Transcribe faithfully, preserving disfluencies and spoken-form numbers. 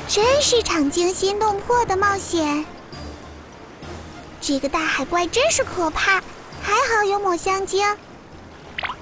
真是场惊心动魄的冒险。这个大海怪真是可怕，还好有抹香鲸，